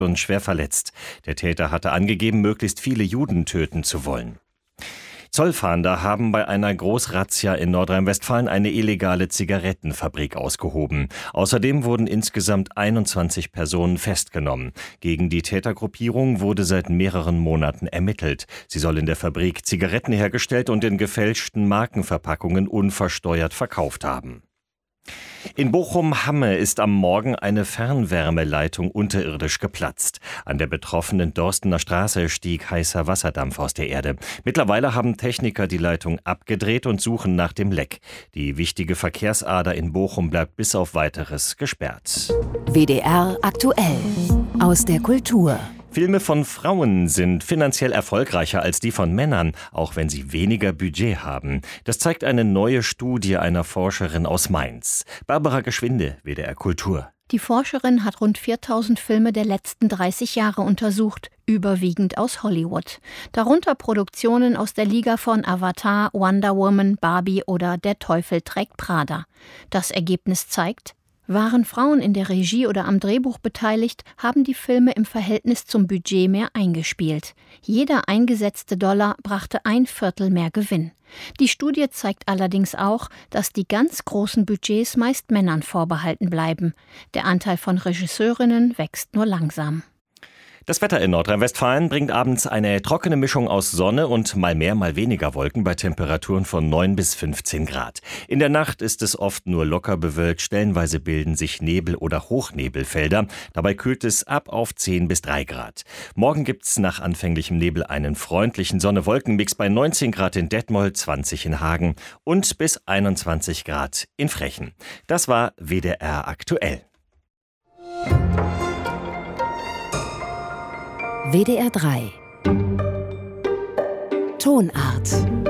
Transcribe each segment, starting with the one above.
und schwer verletzt. Der Täter hatte angegeben, möglichst viele Juden töten zu wollen. Zollfahnder haben bei einer Großrazzia in Nordrhein-Westfalen eine illegale Zigarettenfabrik ausgehoben. Außerdem wurden insgesamt 21 Personen festgenommen. Gegen die Tätergruppierung wurde seit mehreren Monaten ermittelt. Sie soll in der Fabrik Zigaretten hergestellt und in gefälschten Markenverpackungen unversteuert verkauft haben. In Bochum-Hamme ist am Morgen eine Fernwärmeleitung unterirdisch geplatzt. An der betroffenen Dorstener Straße stieg heißer Wasserdampf aus der Erde. Mittlerweile haben Techniker die Leitung abgedreht und suchen nach dem Leck. Die wichtige Verkehrsader in Bochum bleibt bis auf Weiteres gesperrt. WDR aktuell aus der Kultur. Filme von Frauen sind finanziell erfolgreicher als die von Männern, auch wenn sie weniger Budget haben. Das zeigt eine neue Studie einer Forscherin aus Mainz. Barbara Geschwinde, WDR Kultur. Die Forscherin hat rund 4000 Filme der letzten 30 Jahre untersucht, überwiegend aus Hollywood. Darunter Produktionen aus der Liga von Avatar, Wonder Woman, Barbie oder Der Teufel trägt Prada. Das Ergebnis zeigt: Waren Frauen in der Regie oder am Drehbuch beteiligt, haben die Filme im Verhältnis zum Budget mehr eingespielt. Jeder eingesetzte Dollar brachte 1/4 mehr Gewinn. Die Studie zeigt allerdings auch, dass die ganz großen Budgets meist Männern vorbehalten bleiben. Der Anteil von Regisseurinnen wächst nur langsam. Das Wetter in Nordrhein-Westfalen bringt abends eine trockene Mischung aus Sonne und mal mehr, mal weniger Wolken bei Temperaturen von 9 bis 15 Grad. In der Nacht ist es oft nur locker bewölkt, stellenweise bilden sich Nebel- oder Hochnebelfelder. Dabei kühlt es ab auf 10 bis 3 Grad. Morgen gibt's nach anfänglichem Nebel einen freundlichen Sonne-Wolken-Mix bei 19 Grad in Detmold, 20 in Hagen und bis 21 Grad in Frechen. Das war WDR aktuell. WDR 3 Tonart.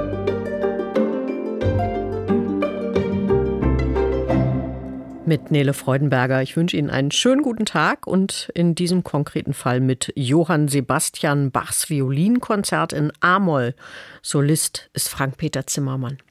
Mit Nele Freudenberger. Ich wünsche Ihnen einen schönen guten Tag und in diesem konkreten Fall mit Johann Sebastian Bachs Violinkonzert in A-Moll. Solist ist Frank-Peter Zimmermann.